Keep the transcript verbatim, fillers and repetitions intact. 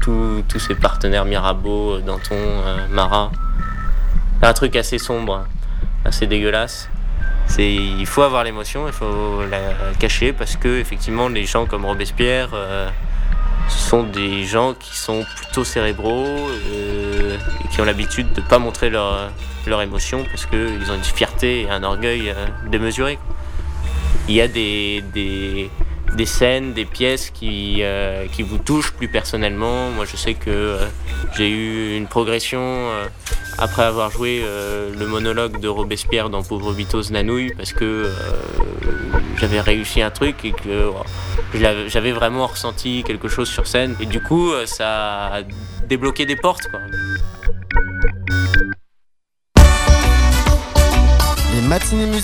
tous ses partenaires Mirabeau, Danton, euh, Marat. C'est un truc assez sombre, assez dégueulasse. C'est, il faut avoir l'émotion, il faut la cacher parce que effectivement les gens comme Robespierre, euh, ce sont des gens qui sont plutôt cérébraux euh, et qui ont l'habitude de ne pas montrer leur, leur émotion parce qu'ils ont une fierté et un orgueil euh, démesuré. Il y a des, des, des scènes, des pièces qui, euh, qui vous touchent plus personnellement. Moi je sais que euh, j'ai eu une progression euh, après avoir joué euh, le monologue de Robespierre dans Pauvre Bitos Nanouille parce que euh, j'avais réussi un truc et que euh, j'avais vraiment ressenti quelque chose sur scène. Et du coup, euh, ça a débloqué des portes, quoi. Les matinées musicales.